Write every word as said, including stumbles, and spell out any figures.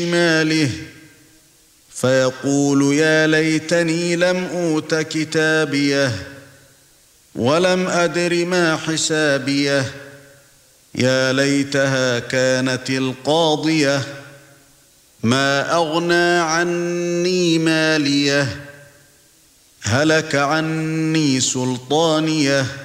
شماله فيقول يا ليتني لم أوت كتابيه ولم أدر ما حسابيه يا ليتها كانت القاضية ما أغنى عني ماليه هلك عني سلطانيه